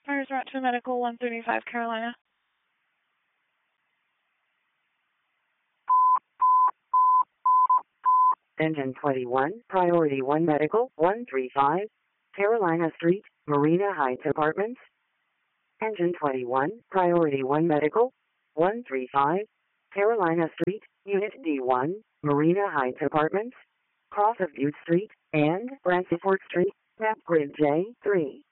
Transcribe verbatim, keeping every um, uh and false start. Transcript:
Fires route to medical one thirty-five Carolina. Engine twenty-one, Priority one Medical, one thirty-five, Carolina Street, Marina Heights Apartments. Engine twenty-one, Priority one Medical, one thirty-five, Carolina Street, Unit D one, Marina Heights Apartments, Cross of Butte Street, and Bransford Street, Map Grid J three.